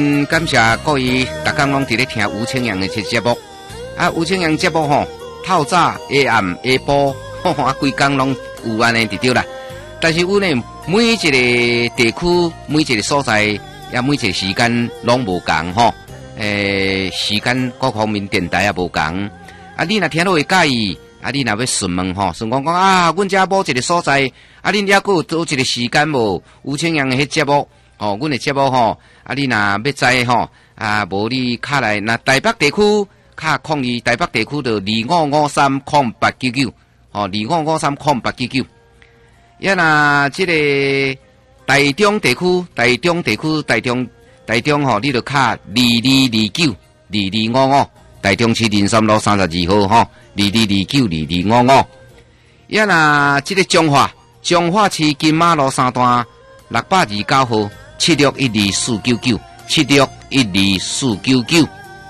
感谢各位大家拢伫咧听吴清阳的这节目。吴清阳节目吼，透早、下暗、下晡，规工拢有安尼就对啦。但是阮呢，每一个地区、每一个所在，也每一个时间拢无共吼。时间各方面电台也无共。你若听到会介意，你若要询问吼，询问讲阮遮某一个所在，恁遐佫有多一个时间无？吴清阳的迄节目。阮的节目吼，你若要知吼，无你卡来，那台北地区卡02，台北地区就25530899，哦，25530899。也若这个台中地区，台中吼，你就卡22292255，台中市林山路32号吼，22292255。也若这个彰化市金马路3段629号。7612499，7612499，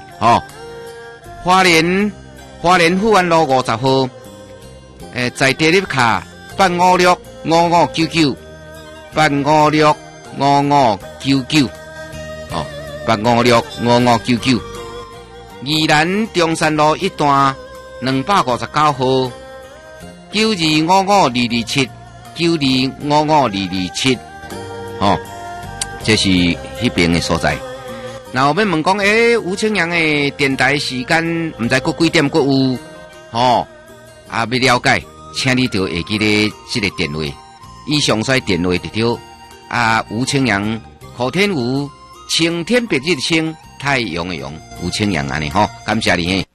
花莲富安路50号，在地里卡8565599，8565599，8565599，宜兰中山路1段259號，9255227，9255227，这是迄边的所在。然后要问讲，吴清阳的电台时间，唔知过几点过有？要了解，请你就会记得这个电话，以上衰电话就对。吴清阳，口天吴，晴天别日的晴，太阳的阳，吴清阳安尼吼，感谢你嘿。